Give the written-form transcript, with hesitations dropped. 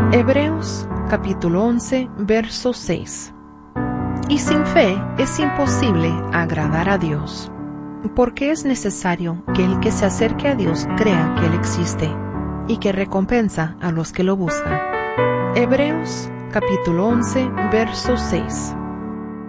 Hebreos capítulo 11, verso 6. Y sin fe es imposible agradar a Dios, porque es necesario que el que se acerque a Dios crea que Él existe y que recompensa a los que lo buscan. Hebreos capítulo 11, verso 6.